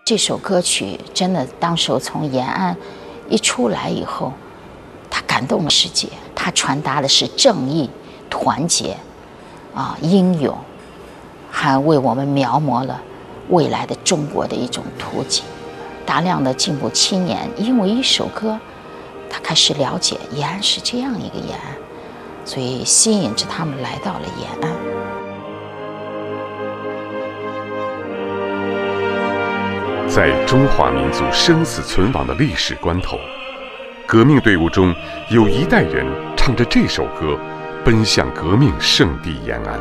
这首歌曲真的当时从延安一出来以后，它感动了世界，它传达的是正义、团结英勇，还为我们描摹了未来的中国的一种图景。大量的进步青年因为一首歌，他开始了解延安是这样一个延安，所以吸引着他们来到了延安。 在中华民族生死存亡的历史关头，革命队伍中有一代人唱着这首歌，奔向革命圣地延安。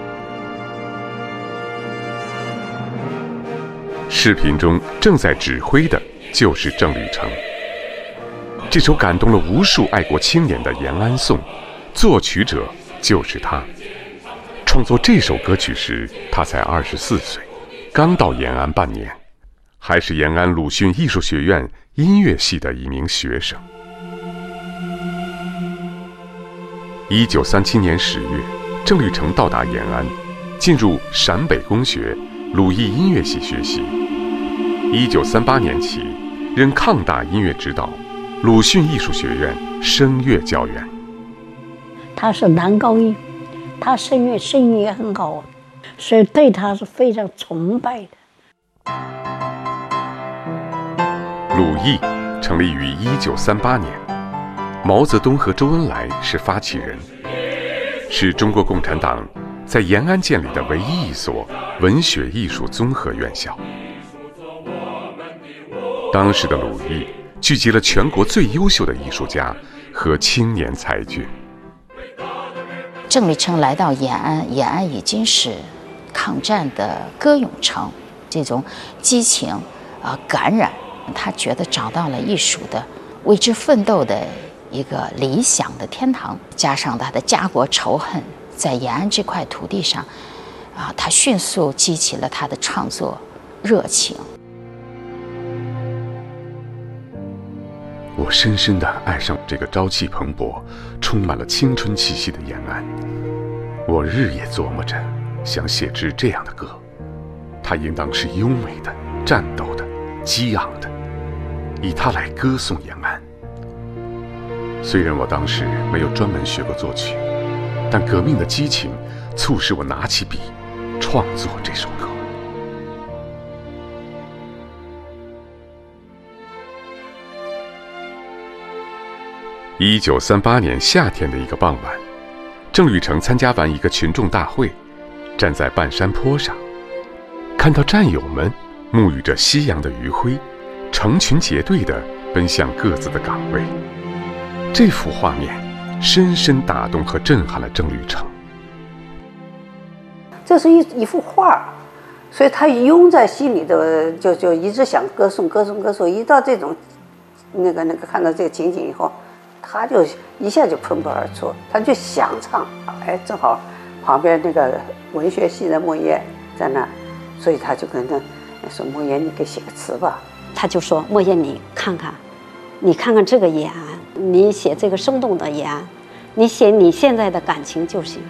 视频中正在指挥的就是郑履成。这首感动了无数爱国青年的延安颂，作曲者就是他。创作这首歌曲时，他才24岁，刚到延安半年，还是延安鲁迅艺术学院音乐系的一名学生。1937年10月，郑履成到达延安，进入陕北公学鲁艺音乐系学习。1938年起，任抗大音乐指导，鲁迅艺术学院声乐教员。 他是男高音，他声音也很好，所以对他是非常崇拜的。 鲁艺成立于1938年，毛泽东和周恩来是发起人，是中国共产党在延安建立的唯一一所文学艺术综合院校。当时的鲁艺聚集了全国最优秀的艺术家和青年才俊。 郑履成来到延安，延安已经是抗战的歌咏城，这种激情感染，他觉得找到了艺术的为之奋斗的一个理想的天堂。加上他的家国仇恨，在延安这块土地上他迅速激起了他的创作热情。 我深深地爱上这个朝气蓬勃、充满了青春气息的延安。我日夜琢磨着，想写支这样的歌，它应当是优美的、战斗的、激昂的，以它来歌颂延安。虽然我当时没有专门学过作曲，但革命的激情促使我拿起笔，创作这首歌。1938年夏天的一个傍晚，郑履成参加完一个群众大会，站在半山坡上，看到战友们沐浴着夕阳的余晖，成群结队地奔向各自的岗位。这幅画面深深打动和震撼了郑履成。 这是一幅画，所以他拥在心里的就一直想歌颂。一到这种看到这个情景以后，他就一下就喷薄而出，他就想唱。正好旁边那个文学系的莫言在那，所以他就跟他说：“莫言，你给写个词吧。” 他就说：“莫言，你看看这个延安，你写这个生动的延安，你写你现在的感情就行。”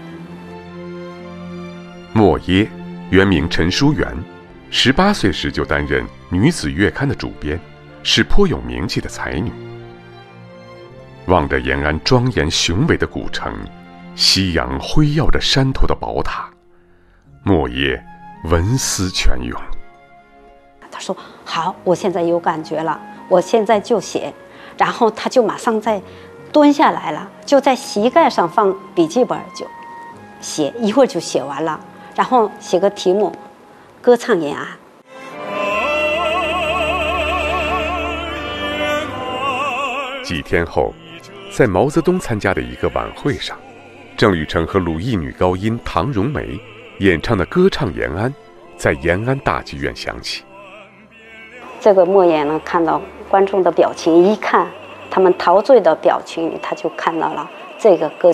莫耶，原名陈淑媛，18岁时就担任女子月刊的主编，是颇有名气的才女。望着延安庄严雄伟的古城，夕阳辉耀着山头的宝塔，莫耶文思泉涌。 他说：“好，我现在有感觉了，我现在就写。”然后他就马上再蹲下来了，就在膝盖上放笔记本就写，一会儿就写完了。然后写个题目，歌唱延安。 几天后，在毛泽东参加的一个晚会上，郑履成和鲁艺女高音唐荣梅演唱的《歌唱延安》在延安大剧院响起。 这个莫言呢，看到观众的表情，一看他们陶醉的表情，他就看到了这个歌